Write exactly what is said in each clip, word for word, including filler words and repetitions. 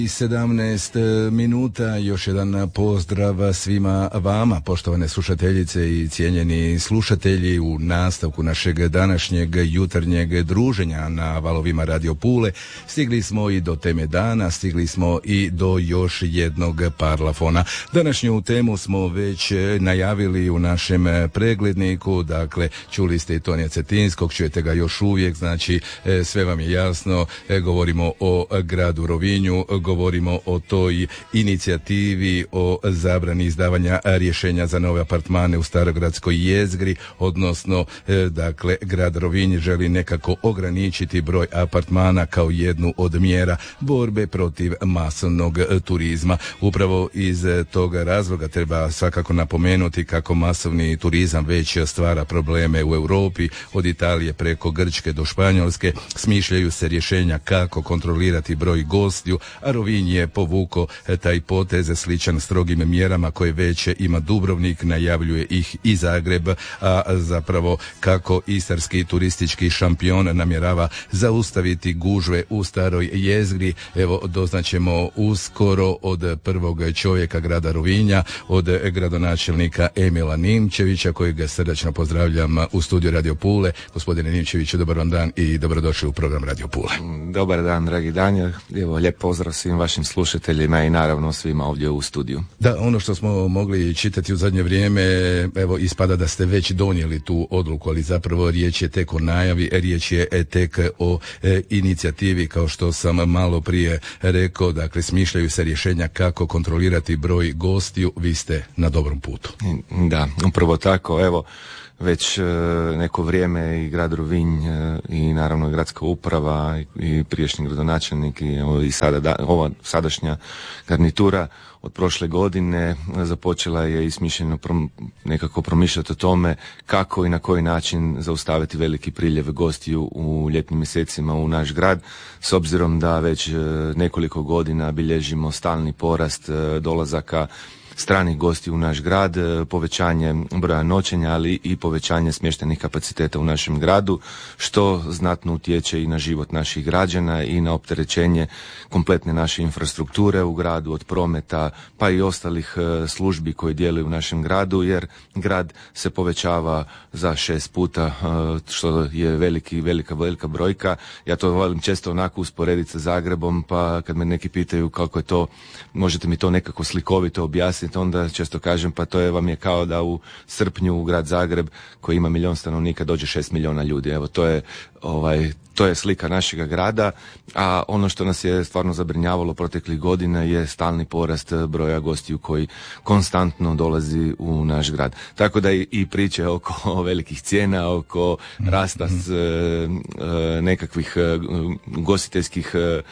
sedamnaest minuta, još jedan pozdrav svima vama, poštovane slušateljice i cijenjeni slušatelji, u nastavku našeg današnjeg jutarnjeg druženja na valovima Radio Pule. Stigli smo i do teme dana, stigli smo i do još jednog parlafona. Današnju temu smo već najavili u našem pregledniku, dakle čuli ste i Tonija Cetinskog, čujete ga još uvijek, znači sve vam je jasno, govorimo o gradu Rovinju, govorimo o toj inicijativi o zabrani izdavanja rješenja za nove apartmane u Starogradskoj jezgri, odnosno dakle grad Rovinj želi nekako ograničiti broj apartmana kao jednu od mjera borbe protiv masovnog turizma. Upravo iz toga razloga treba svakako napomenuti kako masovni turizam već stvara probleme u Europi, od Italije preko Grčke do Španjolske. Smišljaju se rješenja kako kontrolirati broj gostiju, a Rovinj je povukao taj potez sličan strogim mjerama koje već ima Dubrovnik, najavljuje ih i Zagreb, a zapravo kako istarski turistički šampion namjerava zaustaviti gužve u staroj jezgri. Evo, doznaćemo uskoro od prvog čovjeka grada Rovinja, od gradonačelnika Emila Nimčevića, kojeg srdačno pozdravljam u studiju Radio Pule. Gospodine Nimčeviću, dobar vam dan i dobrodošli u program Radio Pule. Dobar dan, dragi Danijel. Evo, lijep pozdrav svim vašim slušateljima i naravno svima ovdje u studiju. Da, ono što smo mogli čitati u zadnje vrijeme, evo, ispada da ste već donijeli tu odluku, ali zapravo riječ je tek o najavi, riječ je tek o e, inicijativi, kao što sam malo prije rekao, dakle smišljaju se rješenja kako kontrolirati broj gostiju, vi ste na dobrom putu. Da, upravo tako, evo, već e, neko vrijeme i grad Rovinj e, i naravno gradska uprava i, i prijašnji gradonačelnik i, evo, i sada da, ova sadašnja garnitura od prošle godine započela je i smišljeno prom, nekako promišljati o tome kako i na koji način zaustaviti veliki priljev gostiju u ljetnim mjesecima u naš grad, s obzirom da već e, nekoliko godina bilježimo stalni porast e, dolazaka stranih gosti u naš grad, povećanje broja noćenja, ali i povećanje smještajnih kapaciteta u našem gradu, što znatno utječe i na život naših građana i na opterećenje kompletne naše infrastrukture u gradu, od prometa pa i ostalih službi koje djeluju u našem gradu, jer grad se povećava za šest puta, što je veliki, velika, velika brojka. Ja to volim često onako usporediti sa Zagrebom, pa kad me neki pitaju kako je to, možete mi to nekako slikovito objasniti, onda često kažem pa to je vam je kao da u srpnju u grad Zagreb koji ima milijon stanovnika dođe šest milijuna ljudi. Evo, to je ovaj to je slika našega grada, a ono što nas je stvarno zabrinjavalo proteklih godina je stalni porast broja gostiju koji konstantno dolazi u naš grad. Tako da i, i priče oko velikih cijena, oko rasta s, e, nekakvih e, gostiteljskih e,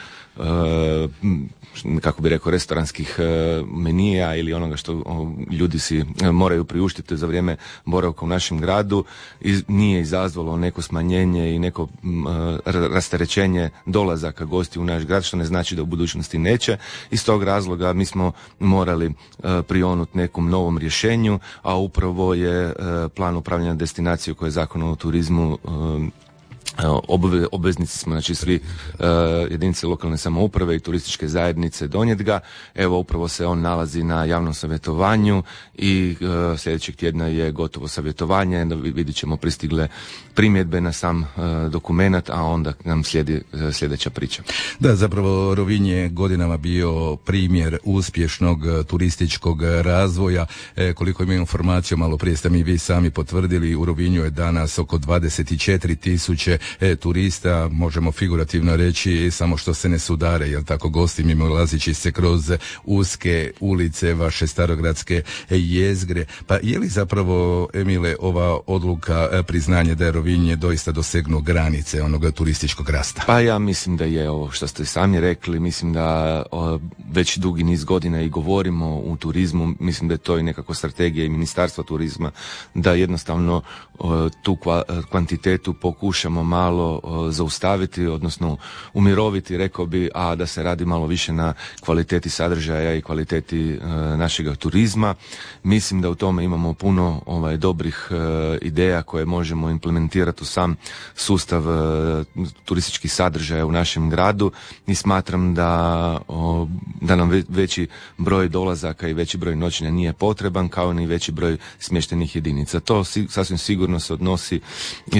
kako bi rekao, restoranskih menija ili onoga što ljudi si moraju priuštiti za vrijeme boravka u našem gradu, nije izazvalo neko smanjenje i neko rasterećenje dolazaka gosti u naš grad, što ne znači da u budućnosti neće. Iz tog razloga mi smo morali prionuti nekom novom rješenju, a upravo je plan upravljanja destinacije koje je Zakon o turizmu Obve, obveznici smo, znači svi uh, jedinice lokalne samouprave i turističke zajednice donijeti ga. Evo, upravo se on nalazi na javnom savjetovanju i uh, sljedećeg tjedna je gotovo savjetovanje. Vidjet ćemo pristigle primjedbe na sam uh, dokumenat, a onda nam slijedi uh, sljedeća priča. Da, zapravo Rovinj je godinama bio primjer uspješnog uh, turističkog razvoja. E, koliko imam informaciju, malo prije ste mi vi sami potvrdili, u Rovinju je danas oko dvadeset četiri tisuće E, turista, možemo figurativno reći, samo što se ne sudare, jel tako, gosti mimo lazići se kroz uske ulice vaše starogradske jezgre. Pa je li zapravo, Emile, ova odluka priznanje da je Rovinj doista dosegnuo granice onog turističkog rasta? Pa ja mislim da je ovo što ste sami rekli, mislim da o, već dugi niz godina i govorimo u turizmu, mislim da je to i nekako strategija i Ministarstva turizma, da jednostavno o, tu kva, kvantitetu pokušamo možemo malo uh, zaustaviti, odnosno umiroviti, rekao bi, a da se radi malo više na kvaliteti sadržaja i kvaliteti uh, našega turizma. Mislim da u tome imamo puno ovaj, dobrih uh, ideja koje možemo implementirati u sam sustav uh, turističkih sadržaja u našem gradu i smatram da, uh, da nam veći broj dolazaka i veći broj noćenja nije potreban, kao ni veći broj smještenih jedinica. To si, sasvim sigurno se odnosi, e,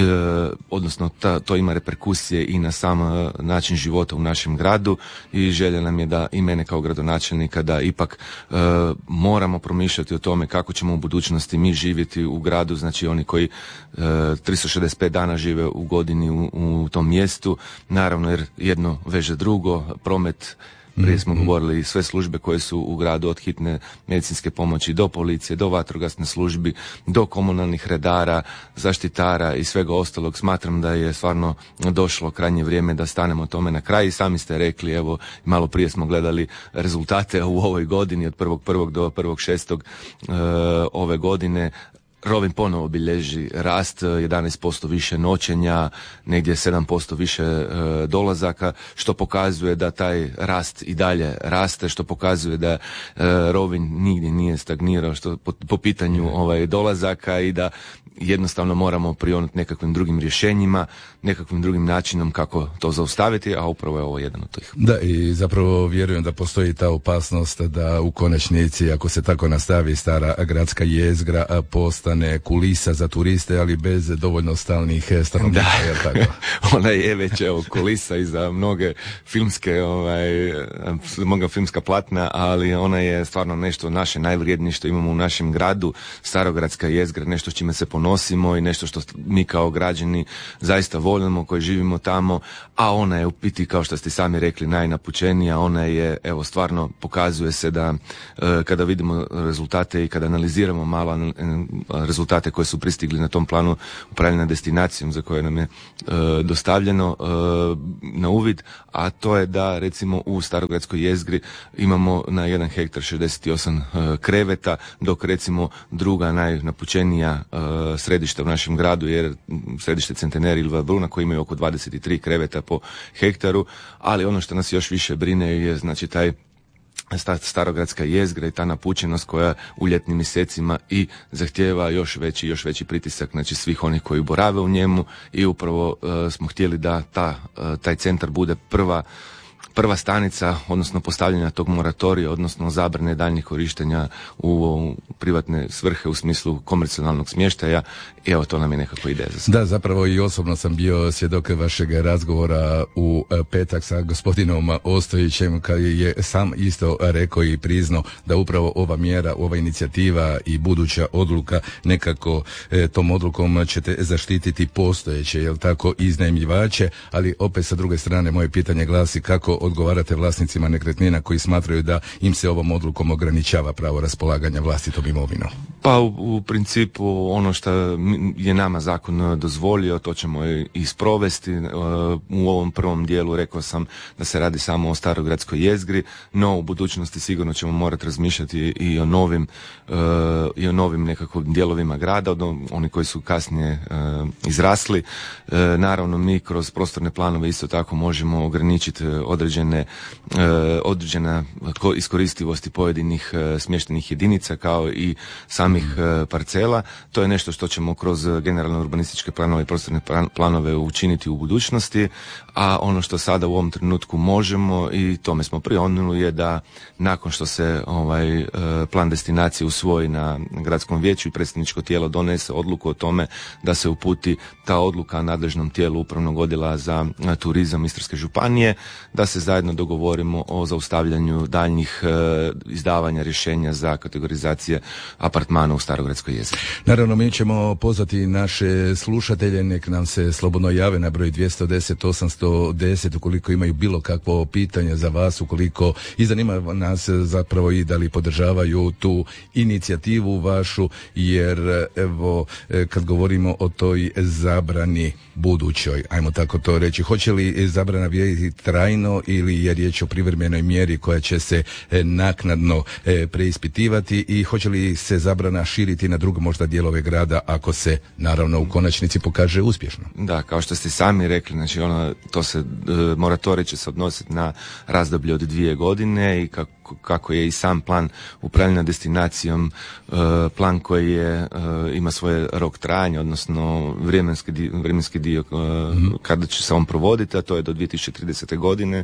odnosno ta, to ima reperkusije i na sam način života u našem gradu i želja nam je da i mene kao gradonačelnika da ipak e, moramo promišljati o tome kako ćemo u budućnosti mi živjeti u gradu, znači oni koji e, tristo šezdeset pet dana žive u godini u, u tom mjestu, naravno jer jedno veže drugo, promet. Prije smo govorili sve službe koje su u gradu, od hitne medicinske pomoći do policije, do vatrogasne službi, do komunalnih redara, zaštitara i svega ostalog. Smatram da je stvarno došlo krajnje vrijeme da stanemo tome na kraj. I sami ste rekli, evo, malo prije smo gledali rezultate u ovoj godini od prvog prvog do prvog šestog e, ove godine. Rovinj ponovo bilježi rast, jedanaest posto više noćenja, negdje sedam posto više e, dolazaka, što pokazuje da taj rast i dalje raste, što pokazuje da e, Rovinj nigdje nije stagnirao što po, po pitanju ovaj dolazaka i da jednostavno moramo prionuti nekakvim drugim rješenjima, nekakvim drugim načinom kako to zaustaviti, a upravo je ovo jedan od tih. Da, i zapravo vjerujem da postoji ta opasnost da u konačnici, ako se tako nastavi, stara gradska jezgra postane kulisa za turiste, ali bez dovoljno stalnih stanovnika. Da, je tako? Ona je već evo kulisa i za mnoge filmske, ovaj, mnoga filmska platna, ali ona je stvarno nešto naše najvrijednije što imamo u našem gradu, starogradska jezgra, nešto s čime se ponosimo i nešto što mi kao građani zaista volimo, koji živimo tamo, a ona je u biti, kao što ste sami rekli, najnapučenija. Ona je, evo, stvarno pokazuje se da e, kada vidimo rezultate i kada analiziramo malo e, rezultate koje su pristigli na tom planu upravljanja destinacijom za koje nam je e, dostavljeno e, na uvid, a to je da recimo u starogradskoj jezgri imamo na jedan hektar šezdeset osam e, kreveta, dok recimo druga najnapučenija e, središta u našem gradu, jer središte Centenari ili Bruna koji imaju oko dvadeset tri kreveta po hektaru, ali ono što nas još više brine je znači taj starogradska jezgra i ta napučenost koja u ljetnim mjesecima i zahtijeva još veći još veći pritisak, znači svih onih koji borave u njemu, i upravo uh, smo htjeli da ta, uh, taj centar bude prva prva stanica, odnosno postavljanja tog moratorija, odnosno zabrane daljnjih korištenja u, u privatne svrhe u smislu komercijalnog smještaja. I evo, to nam je nekako ideja za sve. Da, zapravo i osobno sam bio svjedok vašeg razgovora u petak sa gospodinom Ostojićem, kad je sam isto rekao i priznao da upravo ova mjera, ova inicijativa i buduća odluka nekako e, tom odlukom ćete zaštititi postojeće, jel tako, iznajmljivače, ali opet sa druge strane moje pitanje glasi kako odgovarate vlasnicima nekretnina koji smatraju da im se ovom odlukom ograničava pravo raspolaganja vlastitom imovinom? Pa u, u principu ono što je nama zakon dozvolio, to ćemo i sprovesti. U ovom prvom dijelu rekao sam da se radi samo o starogradskoj jezgri, no u budućnosti sigurno ćemo morati razmišljati i o novim i o novim nekakvim dijelovima grada, oni koji su kasnije izrasli. Naravno, mi kroz prostorne planove isto tako možemo ograničiti određene određena iskoristivosti pojedinih smještenih jedinica kao i samih parcela. To je nešto što ćemo kroz generalne urbanističke planove i prostorne planove učiniti u budućnosti, a ono što sada u ovom trenutku možemo i tome smo prionuli je da nakon što se ovaj plan destinacije usvoji na gradskom vijeću i predstavničko tijelo donese odluku o tome da se uputi ta odluka nadležnom tijelu upravnog odjela za turizam Istarske županije, da se zajedno dogovorimo o zaustavljanju daljnjih e, izdavanja rješenja za kategorizacije apartmana u starogradskoj jezgri. Naravno, mi ćemo pozvati naše slušatelje, nek nam se slobodno jave na broj dvjesto deset osamsto deset ukoliko imaju bilo kakvo pitanje za vas, ukoliko i zanima nas zapravo i da li podržavaju tu inicijativu vašu, jer evo kad govorimo o toj zabrani budućoj, ajmo tako to reći, hoće li zabrana biti trajno ili je riječ o privremenoj mjeri koja će se naknadno preispitivati i hoće li se zabrana zabrana širiti na druge možda dijelove grada ako se naravno u konačnici pokaže uspješno. Da, kao što ste sami rekli, znači ono, to se, moratorij će se odnositi na razdoblje od dvije godine i kako, kako je i sam plan upravljanja destinacijom, plan koji je, ima svoj rok trajanja, odnosno vremenski dio, vremenski dio mm-hmm. kada će se on provoditi, a to je do dvije tisuće tridesete godine.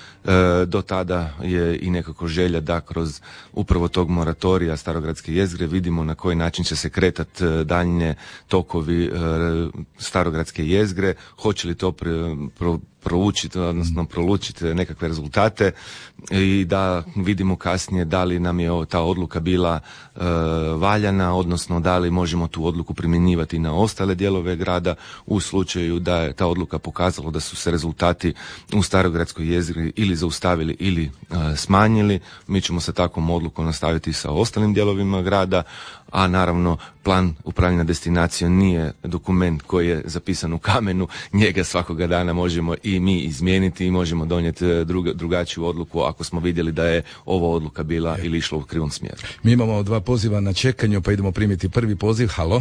Do tada je i nekako želja da kroz upravo tog moratorija Starogradske jezgre vidimo na koji način će se kretati daljnje tokovi Starogradske jezgre, hoće li to pre, pro, proučiti, odnosno prolučiti nekakve rezultate i da vidimo kasnije da li nam je ta odluka bila e, valjana, odnosno da li možemo tu odluku primjenjivati na ostale dijelove grada u slučaju da je ta odluka pokazala da su se rezultati u Starogradskoj jezgri ili zaustavili ili e, smanjili. Mi ćemo sa takvom odlukom nastaviti sa ostalim dijelovima grada, a naravno plan upravljanja destinacijom nije dokument koji je zapisan u kamenu, njega svakoga dana možemo i mi izmijeniti i možemo donijeti druga, drugačiju odluku ako smo vidjeli da je ova odluka bila ili išla u krivom smjeru. Mi imamo dva poziva na čekanju, pa idemo primiti prvi poziv. Halo.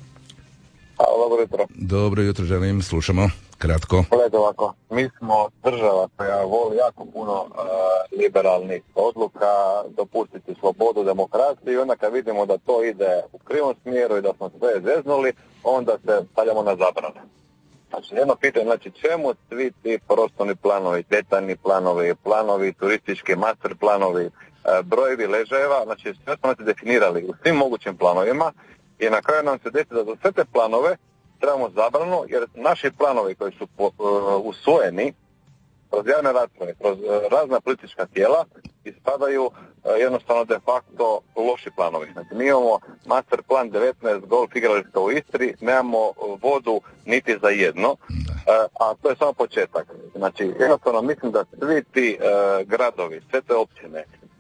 Halo, dobro jutro. Dobro jutro, želim, slušamo. Kratko. Gledaj ovako, mi smo država koja voli jako puno uh, liberalnih odluka, dopustiti slobodu, demokraciju i onda kad vidimo da to ide u krivom smjeru i da smo sve zeznuli, onda se stavljamo na zabrane. Znači, jedno pitanje, znači čemu svi ti prostorni planovi, detaljni planovi, planovi, turistički master planovi, uh, brojevi ležajeva, znači sve smo se definirali u svim mogućim planovima i na kraju nam se desi da za sve te planove trebamo zabranu, jer naši planovi koji su po, uh, usvojeni kroz javne rasprave, kroz uh, razna politička tijela, ispadaju uh, jednostavno de facto loši planovi. Znači, mi imamo master plan devetnaest golf igrališta u Istri, nemamo vodu niti za jedno, uh, a to je samo početak. Znači, jednostavno mislim da svi ti uh, gradovi, sve te općine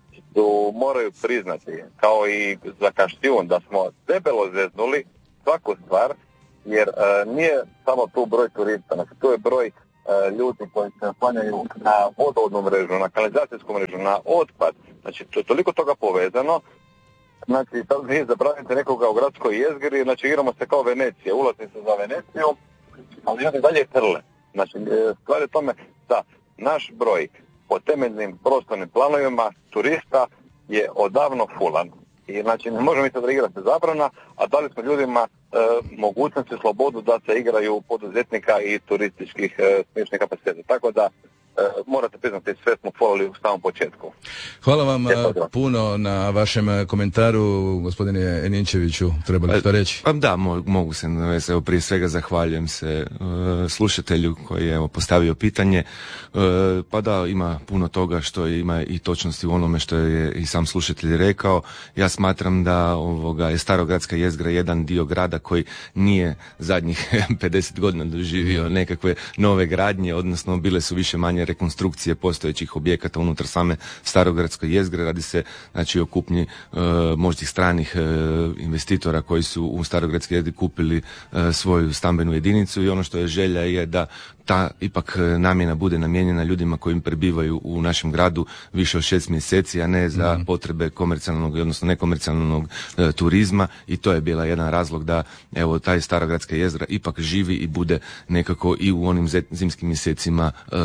su, moraju priznati, kao i za Kaštijun, da smo debelo zeznuli svaku stvar, jer uh, nije samo tu broj turista, znači tu je broj uh, ljudi koji se oslanjaju na vodovodnu mrežu, na kanalizacijsku mrežu, na otpad, znači to je toliko toga povezano, znači sad vi zabranite nekoga u gradskoj jezgri, znači igramo se kao Venecija, ulaznice za Veneciju, ali ljudi dalje trle. Znači stvar je tome da naš broj po temeljnim prostornim planovima turista je odavno fulan. I znači ne možemo misliti da igra se zabrana, a dali smo ljudima e, mogućnost i slobodu da se igraju poduzetnika i turističkih e, smješnih kapaciteta. Tako da e, morate priznati, sve smo folili u samom početku. Hvala vam puno na vašem komentaru, gospodine Eninčeviću, treba li to reći? Pa da, mogu se, evo, prije svega zahvaljujem se uh, slušatelju koji je evo, postavio pitanje. Uh, pa da, ima puno toga što ima i točnosti u onome što je i sam slušatelj rekao. Ja smatram da ovoga, je Starogradska jezgra jedan dio grada koji nije zadnjih pedeset godina doživio nekakve nove gradnje, odnosno bile su više manje rekonstrukcije postojećih objekata unutar same Starogradske jezgre. Radi se znači o kupnji e, možda stranih e, investitora koji su u Starogradskoj jezgri kupili e, svoju stambenu jedinicu i ono što je želja je da ta ipak namjena bude namijenjena ljudima koji prebivaju u našem gradu više od šest mjeseci, a ne za potrebe komercijalnog, odnosno nekomercijalnog e, turizma, i to je bila jedan razlog da evo taj Starogradska jezgra ipak živi i bude nekako i u onim zimskim mjesecima e,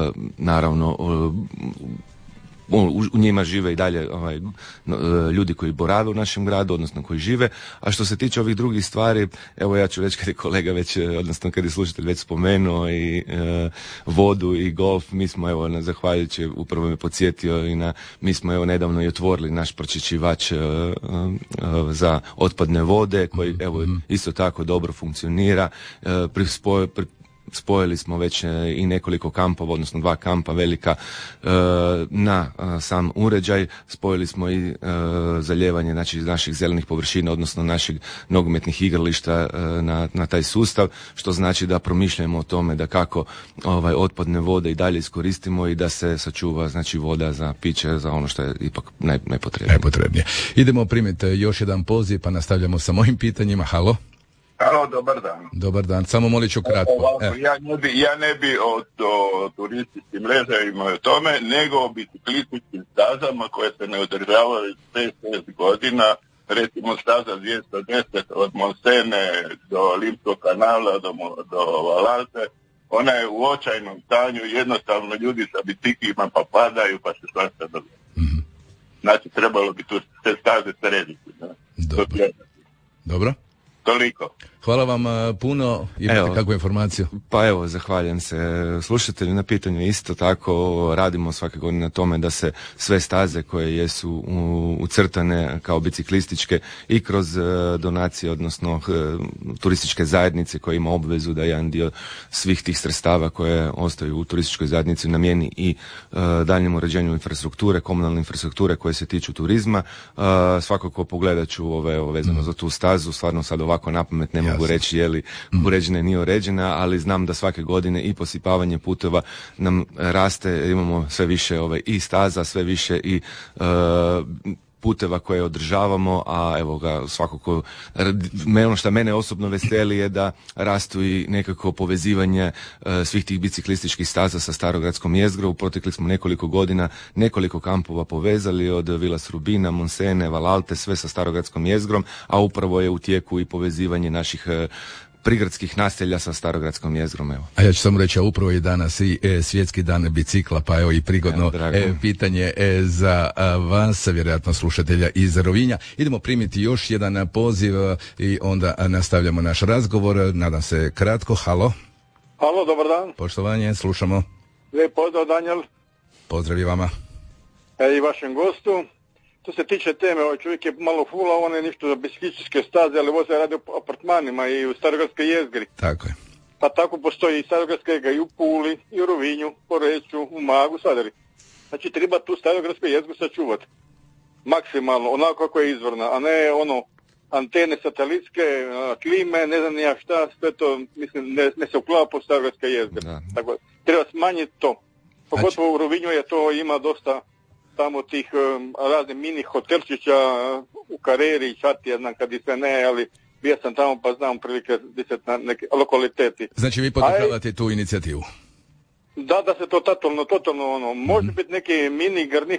naravno e, U, u njima žive i dalje ovaj, ljudi koji borave u našem gradu, odnosno koji žive. A što se tiče ovih drugih stvari, evo ja ću reći kad je kolega već, odnosno kad je slušatelj već spomenuo i e, vodu i golf, mi smo evo, na, zahvaljujući, upravo me podsjetio i na, mi smo evo nedavno i otvorili naš pročišćivač e, e, za otpadne vode, koji evo isto tako dobro funkcionira, e, pri, spoj, pri, spojili smo već i nekoliko kampova, odnosno dva kampa velika na sam uređaj. Spojili smo i zaljevanje znači, naših zelenih površina, odnosno naših nogometnih igrališta na, na taj sustav, što znači da promišljamo o tome da kako ovaj, otpadne vode i dalje iskoristimo i da se sačuva znači, voda za piće, za ono što je ipak naj, najpotrebnije. najpotrebnije. Idemo primiti još jedan poziv pa nastavljamo sa mojim pitanjima. Halo? Halo, dobar dan. Dobar dan, samo molit ću kratko. Ovako, ja ne bi, ja ne bi o, o turističkim ležajima o tome, nego o biciklističkim stazama koje se ne održavaju pet šest godina, recimo staza dvjesto deset od Monsene do Limskog kanala do, do Valalte, ona je u očajnom stanju, jednostavno ljudi sa biciklima pa padaju pa se svašta dobije. Mm-hmm. Znači trebalo bi tu te staze srediti. Dobro. Dobro. Toliko. Hvala vam puno. Imate kakvu informaciju? Pa evo, zahvaljujem se slušatelju na pitanju. Isto tako radimo svake godine na tome da se sve staze koje jesu ucrtane kao biciklističke i kroz donacije, odnosno turističke zajednice koja ima obvezu da jedan dio svih tih sredstava koje ostaju u turističkoj zajednici namijeni i daljnjem uređenju infrastrukture, komunalne infrastrukture koje se tiču turizma. Svakako pogledat ću ove, ove vezano mm. za tu stazu, stvarno sad ovako napamet ne mogu reći je li uređena i nije uređena, ali znam da svake godine i posipavanje puteva nam raste, imamo sve više ove, i staza, sve više i uh, puteva koje održavamo, a evo ga svakako, ono što mene osobno veseli je da rastu i nekako povezivanje uh, svih tih biciklističkih staza sa Starogradskom jezgrom. Protekli smo nekoliko godina, nekoliko kampova povezali od Vilas Rubina, Monsene, Valalte, sve sa Starogradskom jezgrom, a upravo je u tijeku i povezivanje naših uh, prigradskih naselja sa Starogradskom jezgrom. Evo. A ja ću samo reći, a upravo je danas i e, svjetski dan bicikla, pa evo i prigodno evo, e, pitanje e, za a, vas, vjerojatno slušatelja iz Rovinja. Idemo primiti još jedan poziv a, i onda a, nastavljamo naš razgovor. Nadam se kratko. Halo. Halo, dobar dan. Poštovanje, slušamo. Lijep pozdrav, Danijel. Pozdrav i vama. E, i vašem gostu. Što se tiče teme, ovaj čovjek je malo fula, on je ništa za biciklističke staze, ali voze radi u apartmanima i u Starogradskoj jezgri. Tako je. Pa tako postoji i Starogradska jezgra i u Puli, i u Rovinju, Poreču, u Magu, Sadari. Znači treba tu Starogradsku jezgru sačuvati. Maksimalno, onako kako je izvorna, a ne ono, antene satelitske, klime, ne znam nija šta, sve to, mislim, ne, ne se uklapa u Starogradska jezgra. Da. Tako, treba smanjiti to. Pogotovo znači u Rovinju je to, ima dosta tamo tih um, raznih mini hotelčića u Kareri, Čati, ja znam kad i sve ne, ali bio sam tamo pa znam prilike deset na neke lokaliteti. Znači vi podržavate tu inicijativu? Da, da se to totalno, totalno ono, može mm-hmm. biti neki mini garni